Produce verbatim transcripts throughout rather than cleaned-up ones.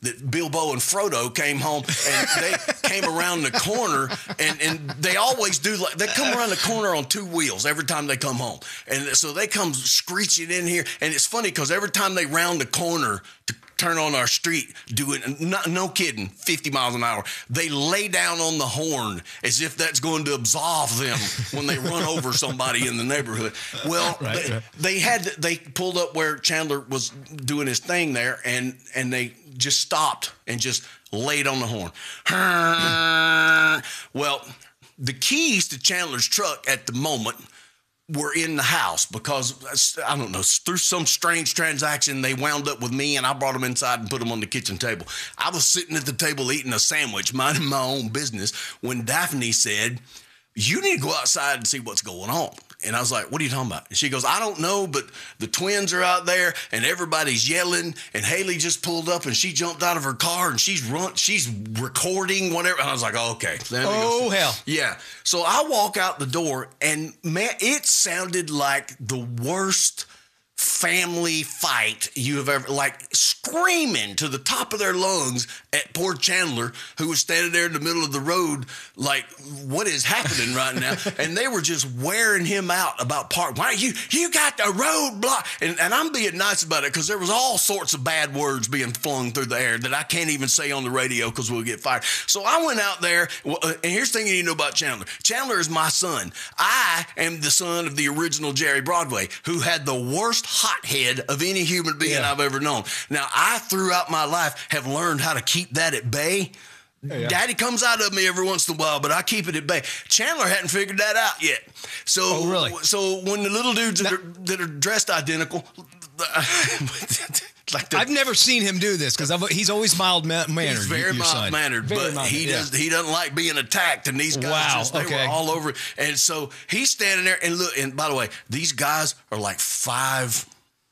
that Bilbo and Frodo came home, and they came around the corner, and, and they always do, like, they come around the corner on two wheels every time they come home. And so they come screeching in here, and it's funny because every time they round the corner to turn on our street, doing, no, no kidding, fifty miles an hour, they lay down on the horn as if that's going to absolve them when they run over somebody in the neighborhood. Well, right, they, right. they had, they pulled up where Chandler was doing his thing there, and, and they just stopped and just laid on the horn. Well, the keys to Chandler's truck at the moment were in the house because, I don't know, through some strange transaction, they wound up with me, and I brought them inside and put them on the kitchen table. I was sitting at the table eating a sandwich, minding my own business, when Daphne said, "You need to go outside and see what's going on." And I was like, "What are you talking about?" And she goes, "I don't know, but the twins are out there and everybody's yelling, and Haley just pulled up and she jumped out of her car and she's run, she's recording whatever." And I was like, oh, okay. Oh, hell. Yeah. So I walk out the door, and man, it sounded like the worst family fight you have ever, like, screaming to the top of their lungs at poor Chandler, who was standing there in the middle of the road like, what is happening right now? And they were just wearing him out about park. Why you you got the road blocked? And, and I'm being nice about it because there was all sorts of bad words being flung through the air that I can't even say on the radio because we'll get fired. So I went out there, and here's the thing you need to know about Chandler. Chandler is my son. I am the son of the original Jerry Broadway, who had the worst hothead of any human being yeah. I've ever known. Now, I, throughout my life, have learned how to keep that at bay. Yeah. Daddy comes out of me every once in a while, but I keep it at bay. Chandler hadn't figured that out yet. So, oh, really? So when the little dudes that, now, are, that are dressed identical, like the, I've never seen him do this because he's always mild ma- mannered. He's very mild mannered, but mild, he does yeah. he doesn't like being attacked. And these guys, wow, just, they okay. were all over it. And so he's standing there, and look. And by the way, these guys are like five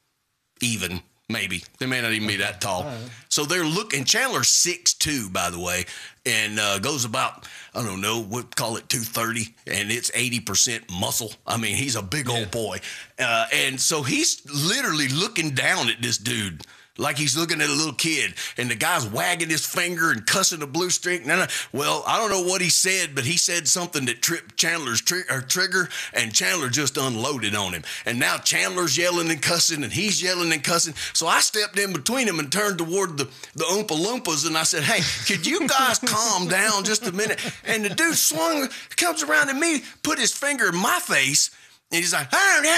even. Maybe. They may not even be that tall. Right. So they're looking. Chandler's six two, by the way, and uh, goes about, I don't know, we'll call it two thirty, and it's eighty percent muscle. I mean, he's a big yeah. old boy. Uh, and so he's literally looking down at this dude like he's looking at a little kid, and the guy's wagging his finger and cussing a blue streak. No, no. Well, I don't know what he said, but he said something that tripped Chandler's tri- or trigger, and Chandler just unloaded on him. And now Chandler's yelling and cussing, and he's yelling and cussing. So I stepped in between them and turned toward the, the Oompa Loompas, and I said, "Hey, could you guys calm down just a minute?" And the dude swung, comes around to me, put his finger in my face, and he's like,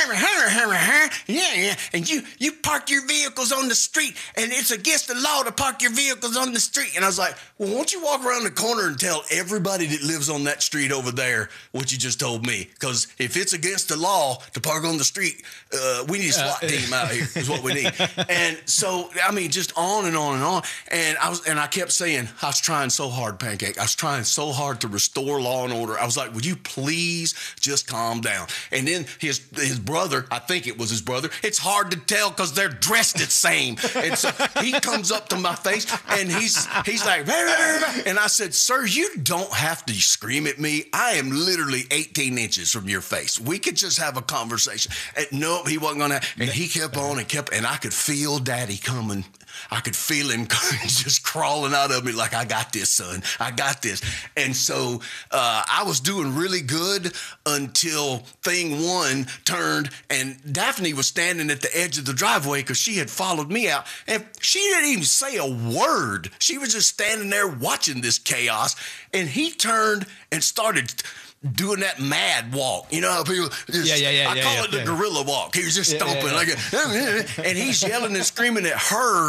yeah, yeah, and you you park your vehicles on the street, and it's against the law to park your vehicles on the street. And I was like, well, why don't you walk around the corner and tell everybody that lives on that street over there what you just told me? Because if it's against the law to park on the street, uh, we need a SWAT uh, team out here is what we need. And so, I mean, just on and on and on. And I was, and I kept saying, I was trying so hard, Pancake. I was trying so hard to restore law and order. I was like, would you please just calm down? And then his his brother, I think it was his brother, it's hard to tell because they're dressed the same. And so he comes up to my face, and he's he's like, rah, rah, rah. And I said, "Sir, you don't have to scream at me. I am literally eighteen inches from your face. We could just have a conversation." And no, he wasn't going to. And he kept on and kept, and I could feel Daddy coming. I could feel him just crawling out of me like, "I got this, son. I got this." And so uh, I was doing really good until thing one turned, and Daphne was standing at the edge of the driveway because she had followed me out, and she didn't even say a word. She was just standing there watching this chaos, and he turned and started doing that mad walk. You know how people just, yeah, yeah, yeah, I yeah, call yeah, it the yeah. gorilla walk. He was just yeah, stomping yeah, yeah. like a, and he's yelling and screaming at her.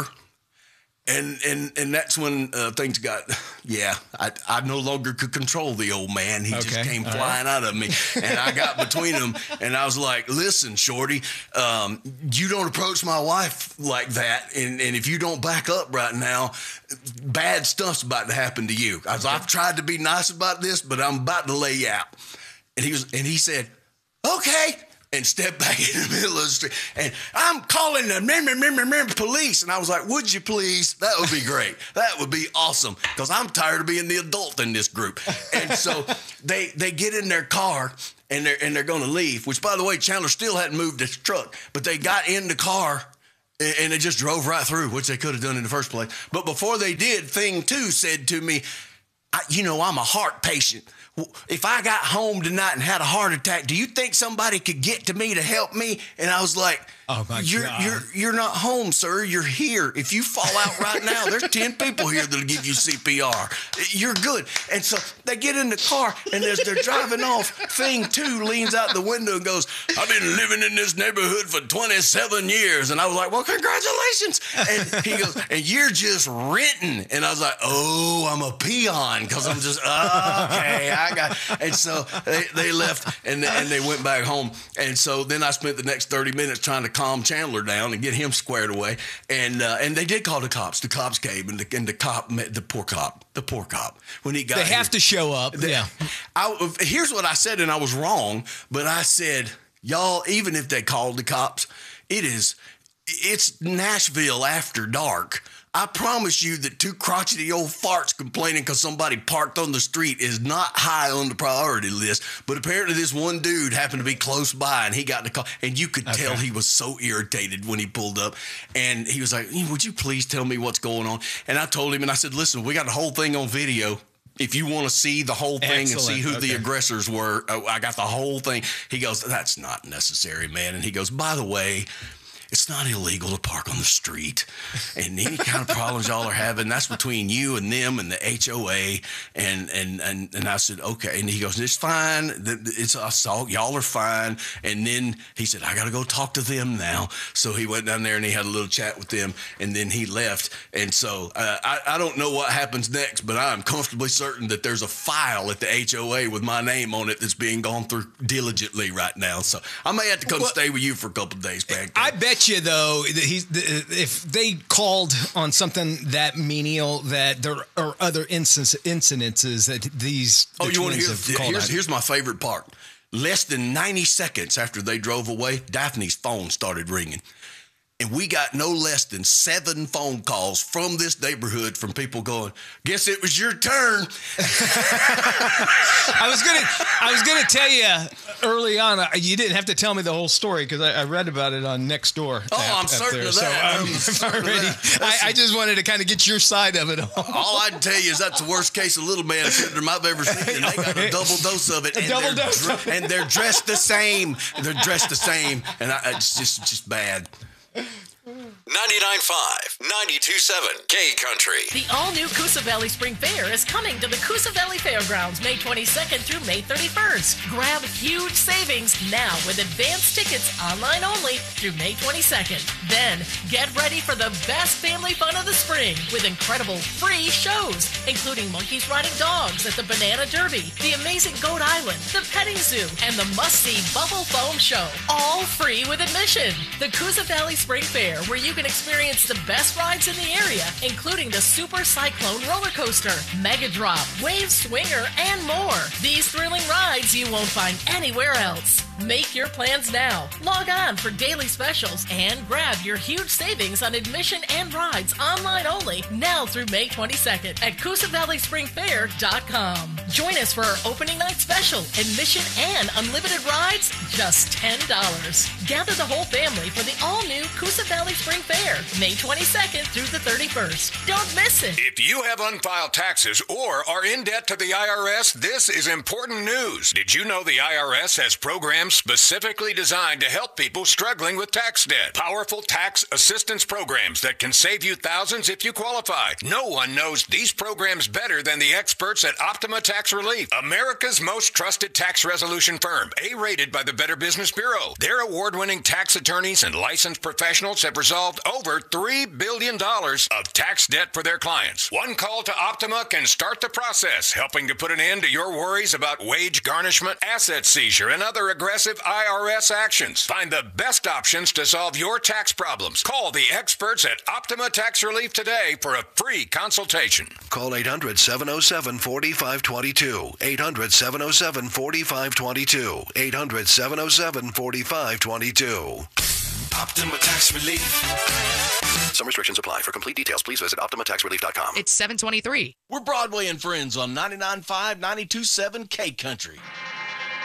And and and that's when uh, things got, yeah, I, I no longer could control the old man. He okay. just came All flying right. out of me. And I got between them, and I was like, "Listen, Shorty, um, you don't approach my wife like that. And, and if you don't back up right now, bad stuff's about to happen to you." I was, okay. I've tried to be nice about this, but I'm about to lay you out. And he was, and he said, "Okay." And stepped back in the middle of the street. And I'm calling the police. And I was like, "Would you please? That would be great. That would be awesome. Because I'm tired of being the adult in this group." And so they they get in their car, and they're, and they're going to leave. Which, by the way, Chandler still hadn't moved his truck. But they got in the car, And, and they just drove right through, which they could have done in the first place. But before they did, Thing Two said to me, I, you know, I'm a heart patient. If I got home tonight and had a heart attack, do you think somebody could get to me to help me? And I was like, oh my you're, God. You're, you're not home, sir. You're here. If you fall out right now, there's ten people here that'll give you C P R. You're good. And so they get in the car, and as they're driving off, Thing Two leans out the window and goes, I've been living in this neighborhood for twenty-seven years. And I was like, well, congratulations. And he goes, and you're just renting. And I was like, oh, I'm a peon because I'm just, oh, okay, I got. And so they, they left, and, and they went back home. And so then I spent the next thirty minutes trying to calm Chandler down and get him squared away. And uh, and they did call the cops. The cops came, and the, and the cop, met the poor cop, the poor cop, when he got They have here, to show up. they, yeah. I, here's what I said, and I was wrong, but I said, y'all, even if they called the cops, it is, it's Nashville after dark. I promise you that two crotchety old farts complaining because somebody parked on the street is not high on the priority list. But apparently this one dude happened to be close by, and he got in the car, and you could okay. tell he was so irritated when he pulled up. And he was like, would you please tell me what's going on? And I told him, and I said, listen, we got the whole thing on video. If you want to see the whole thing Excellent. and see who okay. the aggressors were, I got the whole thing. He goes, that's not necessary, man. And he goes, by the way, it's not illegal to park on the street, and any kind of problems y'all are having, that's between you and them and the H O A. And and and, and I said, okay. And he goes, it's fine. It's assault. Y'all are fine. And then he said, I got to go talk to them now. So he went down there and he had a little chat with them, and then he left. And so uh, I, I don't know what happens next, but I'm comfortably certain that there's a file at the H O A with my name on it that's being gone through diligently right now. So I may have to come well, stay with you for a couple of days, man. I bet you though that he's if they called on something that menial, that there are other instance, incidences that these the oh you want to hear here's, out. Here's my favorite part. Less than ninety seconds after they drove away, Daphne's phone started ringing. And we got no less than seven phone calls from this neighborhood from people going, guess it was your turn. I was gonna, I was gonna tell you early on. You didn't have to tell me the whole story because I, I read about it on Nextdoor. Oh, app, I'm certain of that. So I'm, I'm already. I, I just wanted to kind of get your side of it. All, all I can tell you is that's the worst case of little man syndrome I've ever seen, and they got a double dose of it. A and double they're dose, dr- and they're dressed the same. They're dressed the same, and I, it's just just bad. ninety-nine point five, ninety-two point seven K Country. The all-new Coosa Valley Spring Fair is coming to the Coosa Valley Fairgrounds May twenty-second through May thirty-first. Grab huge savings now with advance tickets online only through May twenty-second. Then get ready for the best family fun of the spring with incredible free shows, including monkeys riding dogs at the Banana Derby, the amazing Goat Island, the Petting Zoo, and the must-see Bubble Foam Show. All free with admission. The Coosa Valley Spring Fair, where you can experience the best rides in the area, including the Super Cyclone roller coaster, Mega Drop, Wave Swinger, and more. These thrilling rides you won't find anywhere else. Make your plans now. Log on for daily specials and grab your huge savings on admission and rides online only now through May twenty-second at Coosa Valley Spring Fair dot com. Join us for our opening night special. Admission and unlimited rides, just ten dollars. Gather the whole family for the all-new Coosa Valley Spring Fair, May twenty-second through the thirty-first. Don't miss it. If you have unfiled taxes or are in debt to the I R S, this is important news. Did you know the I R S has programs specifically designed to help people struggling with tax debt? Powerful tax assistance programs that can save you thousands if you qualify. No one knows these programs better than the experts at Optima Tax Relief, America's most trusted tax resolution firm, A-rated by the Better Business Bureau. Their award-winning tax attorneys and licensed professionals have resolved over three billion dollars of tax debt for their clients. One call to Optima can start the process, helping to put an end to your worries about wage garnishment, asset seizure, and other aggressive I R S actions. Find the best options to solve your tax problems. Call the experts at Optima Tax Relief today for a free consultation. Call eight hundred, seven oh seven, four five two two. eight hundred, seven oh seven, four five two two. eight hundred, seven oh seven, four five two two. Optima Tax Relief. Some restrictions apply. For complete details, please visit optima tax relief dot com. It's seven twenty-three. We're Broadway and Friends on ninety-nine point five, ninety-two point seven K Country.